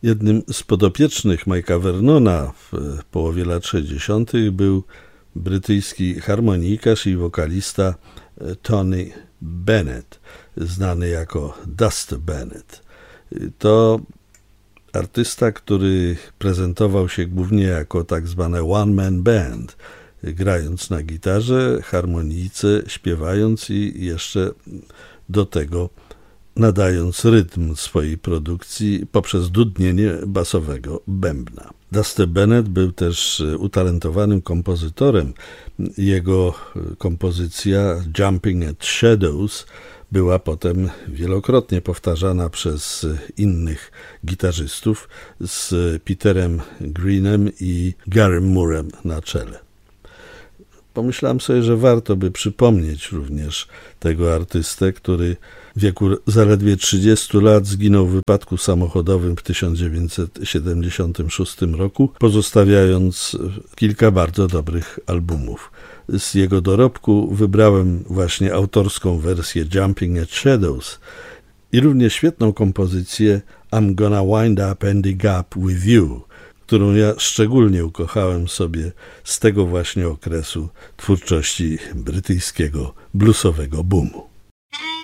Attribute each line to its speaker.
Speaker 1: Jednym z podopiecznych Mike'a Vernona w połowie lat 60. był brytyjski harmonikarz i wokalista Tony Bennett, znany jako Dusty Bennett. To artysta, który prezentował się głównie jako tak zwane one-man band, grając na gitarze, harmonijce, śpiewając i jeszcze do tego nadając rytm swojej produkcji poprzez dudnienie basowego bębna. Dusty Bennett był też utalentowanym kompozytorem. Jego kompozycja Jumping at Shadows była potem wielokrotnie powtarzana przez innych gitarzystów z Peterem Greenem i Garym Moorem na czele. Pomyślałem sobie, że warto by przypomnieć również tego artystę, który w wieku zaledwie 30 lat zginął w wypadku samochodowym w 1976 roku, pozostawiając kilka bardzo dobrych albumów. Z jego dorobku wybrałem właśnie autorską wersję Jumping at Shadows i równie świetną kompozycję I'm Gonna Wind Up Ending Up With You, którą ja szczególnie ukochałem sobie z tego właśnie okresu twórczości brytyjskiego bluesowego boomu.